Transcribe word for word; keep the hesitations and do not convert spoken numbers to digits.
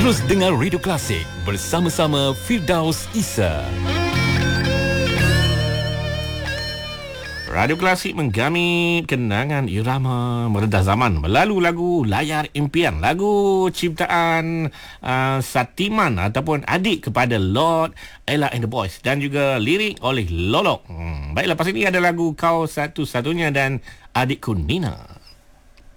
Terus dengar Radio Klasik bersama-sama Firdaus Isa. Radio Klasik menggamit kenangan irama meredah zaman melalui lagu Layar Impian, lagu ciptaan uh, Satiman ataupun adik kepada Lord, Ella and the Boys, dan juga lirik oleh Lolok. Hmm, baik, lepas ini ada lagu Kau Satu-Satunya dan Adikku Nina.